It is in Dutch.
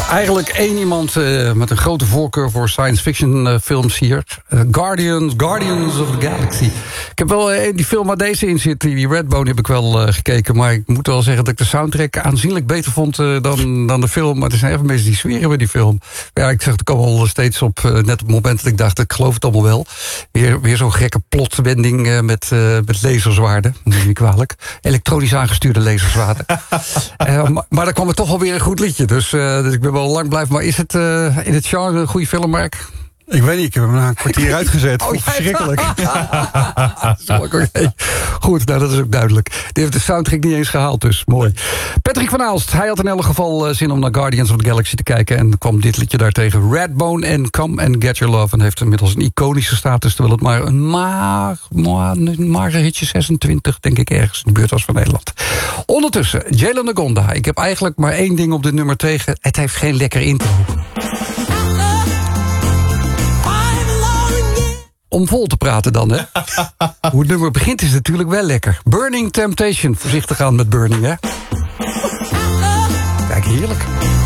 Eigenlijk één iemand met een grote voorkeur voor science fiction films hier. Guardians of the Galaxy. Ik heb wel die film waar deze in zit, die Redbone, heb ik wel gekeken. Maar ik moet wel zeggen dat ik de soundtrack aanzienlijk beter vond dan de film. Maar er zijn even mensen die zweren bij die film. Ja, ik zeg het al steeds op, net op het moment dat ik dacht, ik geloof het allemaal wel. Weer zo'n gekke plotwending met laserzwaarden. Dat is niet kwalijk. Elektronisch aangestuurde laserzwaarden. Maar daar kwam er toch alweer een goed liedje. Dus ik ben wel lang blijven. Maar is het in het genre een goede film, Mark? Ik weet niet, ik heb hem na een kwartier uitgezet. Verschrikkelijk. Okay. Goed, nou dat is ook duidelijk. Die heeft de soundtrack niet eens gehaald, dus mooi. Patrick van Aalst, hij had in elk geval zin om naar Guardians of the Galaxy te kijken. En kwam dit liedje daartegen. Redbone en Come and Get Your Love. En heeft inmiddels een iconische status, terwijl het maar een mager hitje 26, denk ik, ergens in de buurt was van Nederland. Ondertussen, Jalen Nagonda. Ik heb eigenlijk maar één ding op dit nummer tegen. Het heeft geen lekker intro. Om vol te praten dan, hè? Hoe het nummer begint is natuurlijk wel lekker. Burning Temptation. Voorzichtig aan met Burning, hè? Kijk, heerlijk.